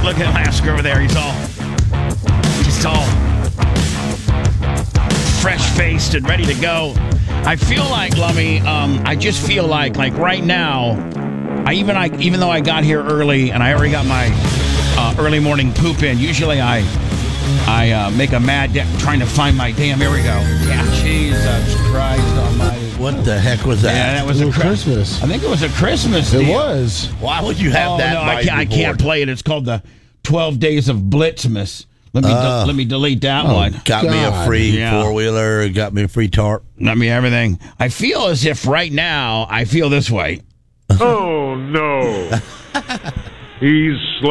Look at Lasker over there. He's all fresh-faced and ready to go. I feel like, Lummy, I just feel like right now, even though I got here early and I already got my early morning poop in, usually I make a mad trying to find my damn, here we go. Yeah, Jesus Christ almighty. What the heck was that? Yeah, that was a Christmas. I think it was a Christmas deal. It was. Why would you have that? No, I can't play it. It's called the 12 Days of Blitzmas. Let me delete that one. Got me a free four-wheeler. Got me a free tarp. Got me everything. I feel as if right now I feel this way. Oh, no. He's